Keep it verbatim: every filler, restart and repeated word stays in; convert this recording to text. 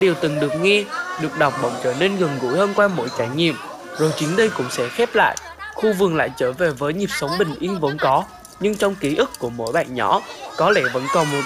điều từng được nghe, được đọc bỗng trở nên gần gũi hơn qua mỗi trải nghiệm. Rồi chính đây cũng sẽ khép lại. Khu vườn lại trở về với nhịp sống bình yên vốn có. Nhưng trong ký ức của mỗi bạn nhỏ, có lẽ vẫn còn một